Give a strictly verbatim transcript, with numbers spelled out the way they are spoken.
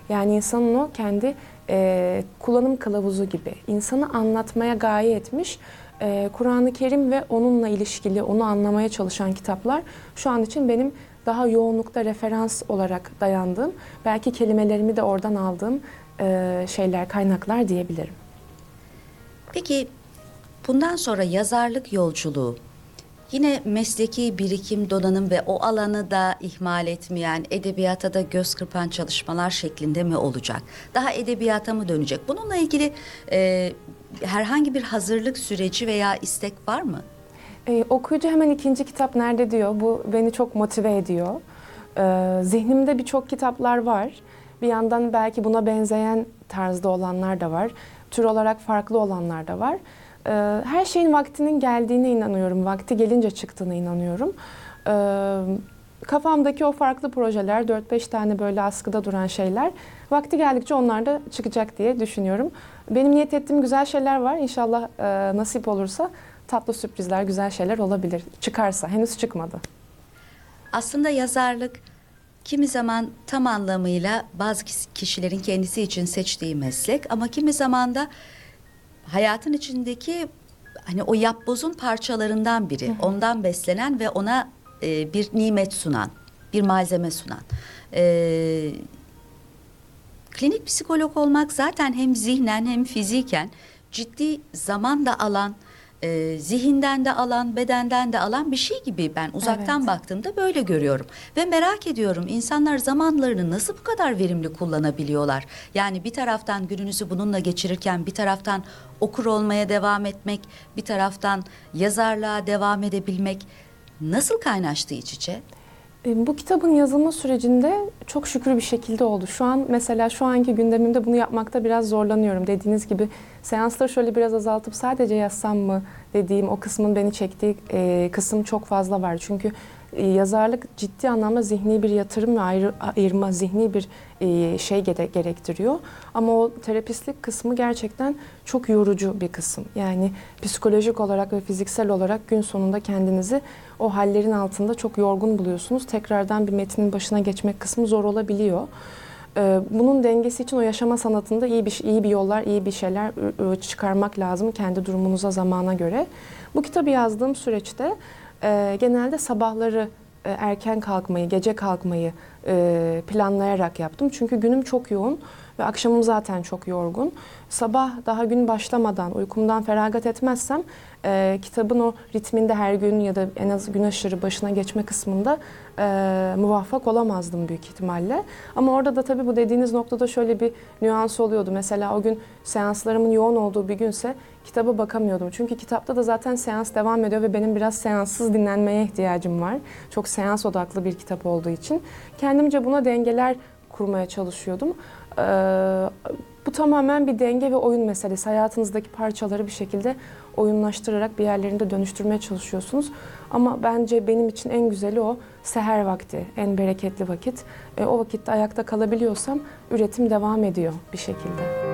Yani insanın o kendi e, kullanım kılavuzu gibi. İnsanı anlatmaya gaye etmiş e, Kur'an-ı Kerim ve onunla ilişkili, onu anlamaya çalışan kitaplar şu an için benim daha yoğunlukta referans olarak dayandığım, belki kelimelerimi de oradan aldığım e, şeyler, kaynaklar diyebilirim. Peki bundan sonra yazarlık yolculuğu yine mesleki birikim, donanım ve o alanı da ihmal etmeyen, edebiyata da göz kırpan çalışmalar şeklinde mi olacak? Daha edebiyata mı dönecek? Bununla ilgili e, herhangi bir hazırlık süreci veya istek var mı? Ee, okuyucu hemen ikinci kitap nerede diyor. Bu beni çok motive ediyor. Ee, zihnimde birçok kitaplar var. Bir yandan belki buna benzeyen tarzda olanlar da var. Tür olarak farklı olanlar da var. Ee, her şeyin vaktinin geldiğine inanıyorum. Vakti gelince çıktığına inanıyorum. Ee, kafamdaki o farklı projeler, dört beş tane böyle askıda duran şeyler, vakti geldikçe onlar da çıkacak diye düşünüyorum. Benim niyet ettiğim güzel şeyler var. İnşallah e, nasip olursa tatlı sürprizler, güzel şeyler olabilir. Çıkarsa, henüz çıkmadı. Aslında yazarlık kimi zaman tam anlamıyla bazı kişilerin kendisi için seçtiği meslek ama kimi zaman da hayatın içindeki hani o yapbozun parçalarından biri. Hı hı. Ondan beslenen ve ona e, bir nimet sunan, bir malzeme sunan. E, klinik psikolog olmak zaten hem zihnen hem fiziken ciddi zaman da alan, e, zihinden de alan, bedenden de alan bir şey gibi ben uzaktan Evet. baktığımda böyle görüyorum. Ve merak ediyorum insanlar zamanlarını nasıl bu kadar verimli kullanabiliyorlar? Yani bir taraftan gününüzü bununla geçirirken bir taraftan okur olmaya devam etmek, bir taraftan yazarlığa devam edebilmek nasıl kaynaştı iç içe? Bu kitabın yazılma sürecinde çok şükür bir şekilde oldu. Şu an mesela şu anki gündemimde bunu yapmakta biraz zorlanıyorum. Dediğiniz gibi seansları şöyle biraz azaltıp sadece yazsam mı dediğim o kısmın beni çektiği e, kısım çok fazla var. Çünkü e, yazarlık ciddi anlamda zihni bir yatırım ve ayrı, ayırma, zihni bir e, şey gerektiriyor. Ama o terapistlik kısmı gerçekten çok yorucu bir kısım. Yani psikolojik olarak ve fiziksel olarak gün sonunda kendinizi o hallerin altında çok yorgun buluyorsunuz. Tekrardan bir metnin başına geçmek kısmı zor olabiliyor. Bunun dengesi için o yaşama sanatında iyi bir iyi bir yollar, iyi bir şeyler çıkarmak lazım kendi durumunuza, zamana göre. Bu kitabı yazdığım süreçte genelde sabahları erken kalkmayı, gece kalkmayı planlayarak yaptım. Çünkü günüm çok yoğun ve akşamım zaten çok yorgun. Sabah daha gün başlamadan uykumdan feragat etmezsem e, kitabın o ritminde her gün ya da en az gün aşırı başına geçme kısmında e, muvaffak olamazdım büyük ihtimalle. Ama orada da tabii bu dediğiniz noktada şöyle bir nüans oluyordu. Mesela o gün seanslarımın yoğun olduğu bir günse kitaba bakamıyordum. Çünkü kitapta da zaten seans devam ediyor ve benim biraz seanssız dinlenmeye ihtiyacım var. Çok seans odaklı bir kitap olduğu için. Kendimce buna dengeler kurmaya çalışıyordum. Ee, bu tamamen bir denge ve oyun meselesi. Hayatınızdaki parçaları bir şekilde oyunlaştırarak bir yerlerinde dönüştürmeye çalışıyorsunuz. Ama bence benim için en güzeli o seher vakti, en bereketli vakit. Ee, o vakitte ayakta kalabiliyorsam üretim devam ediyor bir şekilde.